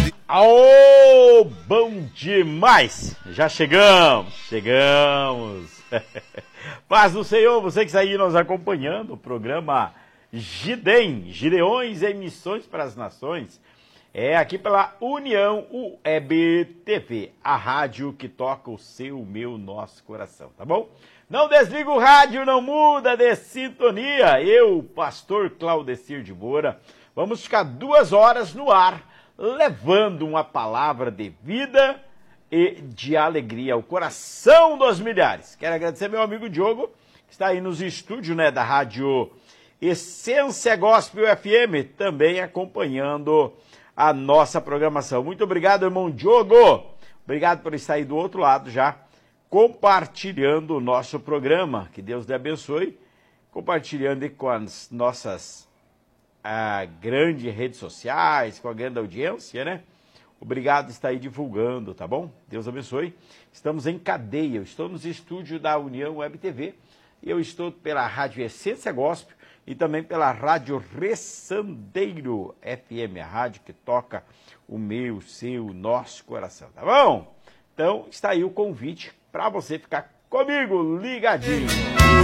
Aô, bom demais! Já chegamos! Paz do Senhor, você que está aí nos acompanhando, o programa GIDEM, Gideões em Missões para as Nações, é aqui pela União Web TV, a rádio que toca o seu, o meu, nosso coração, tá bom? Não desliga o rádio, não muda de sintonia. Eu, pastor Claudecir de Moura, vamos ficar 2 horas no ar, levando uma palavra de vida e de alegria ao coração dos milhares. Quero agradecer meu amigo Diogo, que está aí nos estúdios, da Rádio Essência Gospel FM, também acompanhando a nossa programação. Muito obrigado, irmão Diogo. Obrigado por estar aí do outro lado já, compartilhando o nosso programa. Que Deus lhe abençoe. Compartilhando com as nossas grandes redes sociais, com a grande audiência, Obrigado por estar aí divulgando, tá bom? Deus abençoe. Estamos em cadeia. Eu estou nos estúdios da União Web TV. E eu estou pela Rádio Essência Gospel e também pela Rádio Ressandeiro FM, a rádio que toca o meu, o seu, o nosso coração, tá bom? Então, está aí o convite para você ficar comigo ligadinho.